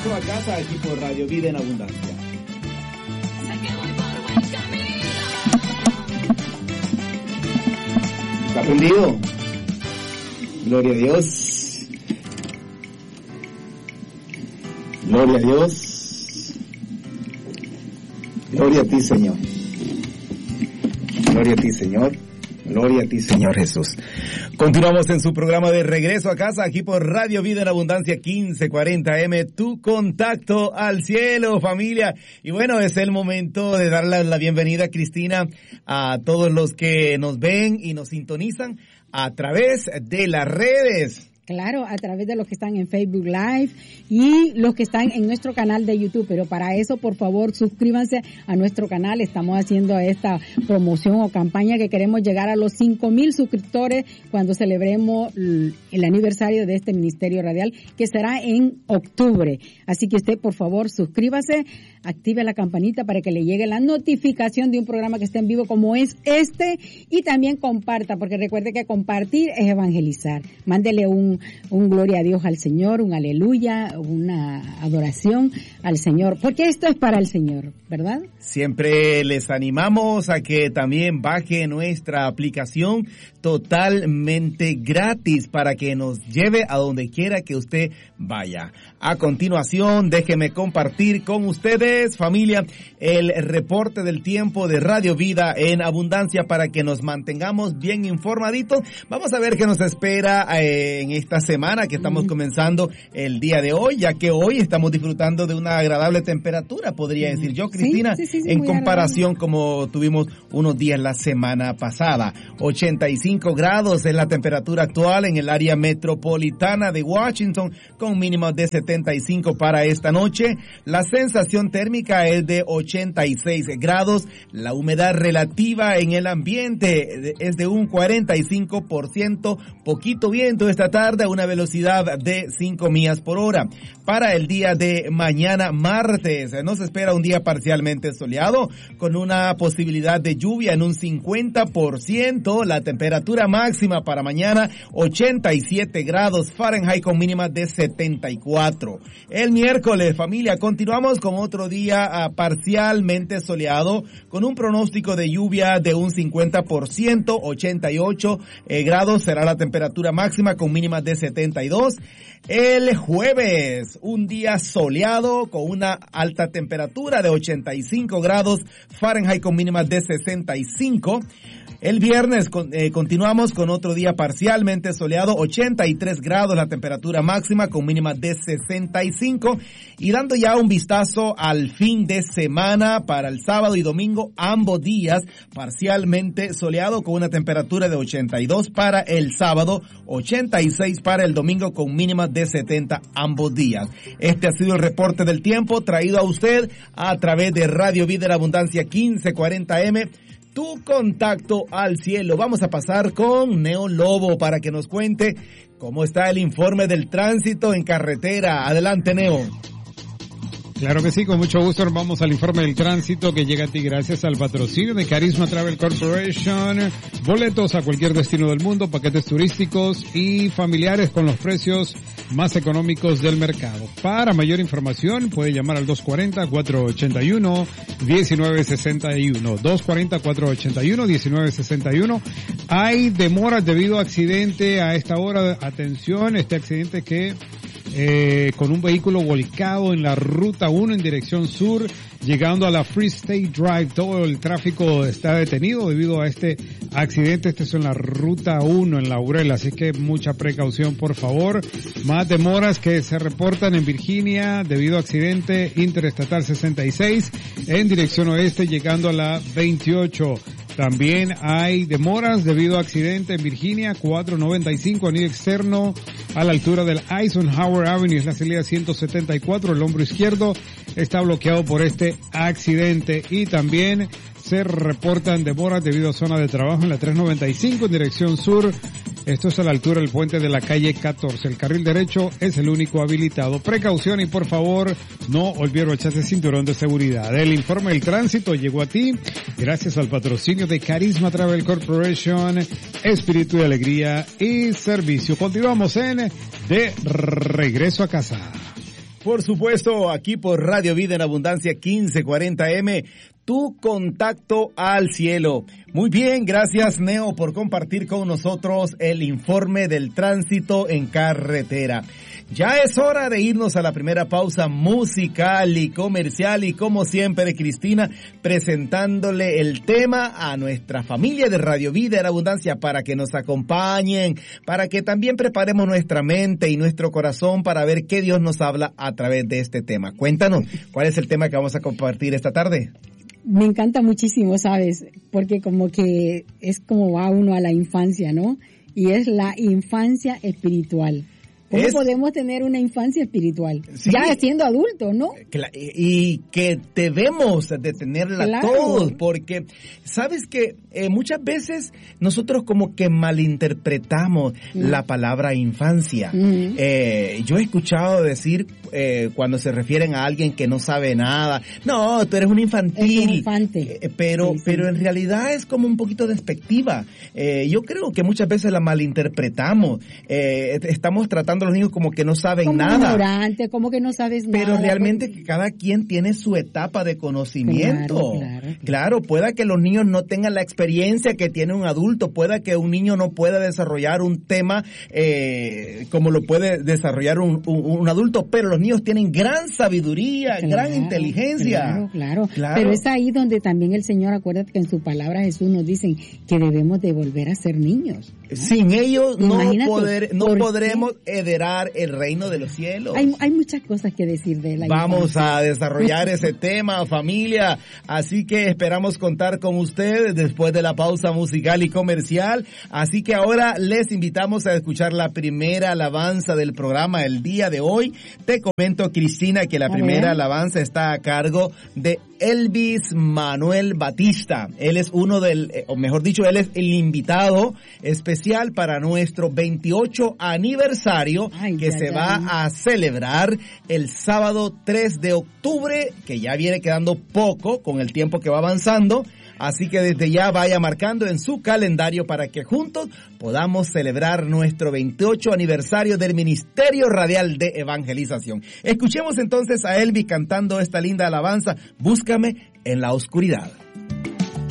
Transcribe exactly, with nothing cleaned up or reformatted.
regreso a casa aquí por Radio Vida en Abundancia. ¿Está prendido? Gloria a Dios. Gloria a Dios. Gloria a ti, Señor. Gloria a ti, Señor. Gloria a ti, Señor Jesús. Continuamos en su programa de Regreso a Casa, aquí por Radio Vida en Abundancia quince cuarenta eme, tu contacto al cielo, familia. Y bueno, es el momento de darle la bienvenida, Cristina, a todos los que nos ven y nos sintonizan a través de las redes. Claro, a través de los que están en Facebook Live y los que están en nuestro canal de YouTube. Pero para eso, por favor, suscríbanse a nuestro canal. Estamos haciendo esta promoción o campaña que queremos llegar a los cinco mil suscriptores cuando celebremos el aniversario de este Ministerio Radial, que será en octubre. Así que usted, por favor, suscríbase, active la campanita para que le llegue la notificación de un programa que esté en vivo como es este, y también comparta, porque recuerde que compartir es evangelizar. Mándele un un gloria a Dios al Señor, un aleluya, una adoración al Señor, porque esto es para el Señor, ¿verdad? Siempre les animamos a que también baje nuestra aplicación totalmente gratis para que nos lleve a donde quiera que usted vaya. A continuación, déjeme compartir con ustedes, familia, el reporte del tiempo de Radio Vida en Abundancia para que nos mantengamos bien informaditos. Vamos a ver qué nos espera eh, en esta semana que estamos mm. comenzando el día de hoy, ya que hoy estamos disfrutando de una agradable temperatura, podría decir yo, Cristina, sí, sí, sí, sí, en comparación agradable. Como tuvimos unos días la semana pasada. ochenta y cinco grados es la temperatura actual en el área metropolitana de Washington, con mínimo de setenta y cinco para esta noche. La sensación térmica es de ochenta y seis grados. La humedad relativa en el ambiente es de un cuarenta y cinco por ciento. Poquito viento esta tarde a una velocidad de cinco millas por hora. Para el día de mañana, martes, nos espera un día parcialmente soleado con una posibilidad de lluvia en un cincuenta por ciento. La temperatura máxima para mañana, ochenta y siete grados Fahrenheit con mínima de setenta y cuatro. El miércoles, familia, continuamos con otro día uh, parcialmente soleado con un pronóstico de lluvia de un cincuenta por ciento, ochenta y ocho eh, grados será la temperatura máxima con mínima de setenta y dos. El jueves, un día soleado con una alta temperatura de ochenta y cinco grados Fahrenheit con mínima de sesenta y cinco. El viernes eh, continuamos con otro día parcialmente soleado, ochenta y tres grados la temperatura máxima con mínima de sesenta y cinco, y dando ya un vistazo al fin de semana para el sábado y domingo, ambos días parcialmente soleado con una temperatura de ochenta y dos para el sábado, ochenta y seis para el domingo con mínima de setenta ambos días. Este ha sido el reporte del tiempo traído a usted a través de Radio Vida en Abundancia quince cuarenta eme. Tu contacto al cielo. Vamos a pasar con Neo Lobo para que nos cuente cómo está el informe del tránsito en carretera. Adelante, Neo. Claro que sí, con mucho gusto vamos al informe del tránsito que llega a ti gracias al patrocinio de Carisma Travel Corporation. Boletos a cualquier destino del mundo, paquetes turísticos y familiares con los precios más económicos del mercado. Para mayor información puede llamar al dos cuarenta, cuatro ochenta y uno, diecinueve sesenta y uno. dos cuarenta, cuatro ochenta y uno, diecinueve sesenta y uno. Hay demoras debido a accidente a esta hora. Atención, este accidente que eh, con un vehículo volcado en la ruta uno en dirección sur, llegando a la Free State Drive. Todo el tráfico está detenido debido a este accidente. Este es en la ruta uno en Laurel, así que mucha precaución, por favor. Más demoras que se reportan en Virginia debido a accidente interestatal sesenta y seis en dirección oeste, llegando a la veintiocho. También hay demoras debido a accidente en Virginia, cuatrocientos noventa y cinco, anillo externo a la altura del Eisenhower Avenue, es la salida ciento setenta y cuatro, el hombro izquierdo está bloqueado por este accidente. Y también se reportan demoras debido a zona de trabajo en la trescientos noventa y cinco en dirección sur. Esto es a la altura del puente de la calle catorce. El carril derecho es el único habilitado. Precaución y por favor no olviden echarse cinturón de seguridad. El informe del tránsito llegó a ti gracias al patrocinio de Carisma Travel Corporation, espíritu de alegría y servicio. Continuamos en De Regreso a Casa. Por supuesto, aquí por Radio Vida en Abundancia quince cuarenta eme, tu contacto al cielo. Muy bien, gracias Neo por compartir con nosotros el informe del tránsito en carretera. Ya es hora de irnos a la primera pausa musical y comercial y como siempre Cristina presentándole el tema a nuestra familia de Radio Vida en Abundancia para que nos acompañen, para que también preparemos nuestra mente y nuestro corazón para ver qué Dios nos habla a través de este tema. Cuéntanos, ¿cuál es el tema que vamos a compartir esta tarde? Me encanta muchísimo, ¿sabes? Porque como que es como va uno a la infancia, ¿no? Y es la infancia espiritual. ¿Cómo es, podemos tener una infancia espiritual? Sí, ya siendo adultos, ¿no? Y que debemos de tenerla claro. todos, porque sabes que eh, muchas veces nosotros como que malinterpretamos mm. la palabra infancia. Mm. Eh, yo he escuchado decir eh, cuando se refieren a alguien que no sabe nada, no, tú eres un infantil. Es un infante. Eh, pero, sí, sí. pero en realidad es como un poquito despectiva. Eh, yo creo que muchas veces la malinterpretamos. Eh, estamos tratando a los niños como que no saben como nada. Ignorante, como que no sabes pero nada. Pero realmente porque... que cada quien tiene su etapa de conocimiento. Claro, claro, claro. claro, pueda que los niños no tengan la experiencia que tiene un adulto, pueda que un niño no pueda desarrollar un tema eh, como lo puede desarrollar un, un, un adulto, pero los niños tienen gran sabiduría, claro, gran inteligencia. Claro, claro, claro. Pero es ahí donde también el Señor, acuérdate que en su palabra Jesús nos dice que debemos de volver a ser niños, ¿no? Sin ellos no, poder, no podremos heredar el reino de los cielos. Hay, hay muchas cosas que decir de la Vamos infancia. a desarrollar ese tema, familia. Así que esperamos contar con ustedes después de la pausa musical y comercial. Así que ahora les invitamos a escuchar la primera alabanza del programa el día de hoy. Te comento, Cristina, que la a primera ver. alabanza está a cargo de Elvis Manuel Batista. Él es uno del, o mejor dicho, él es el invitado especial para nuestro veintiocho aniversario Ay, que ya, se ya. va a celebrar el sábado tres de octubre, que ya viene quedando poco con el tiempo que va avanzando. Así que desde ya vaya marcando en su calendario para que juntos podamos celebrar nuestro veintiocho aniversario del Ministerio Radial de Evangelización. Escuchemos entonces a Elvis cantando esta linda alabanza, Búscame en la oscuridad.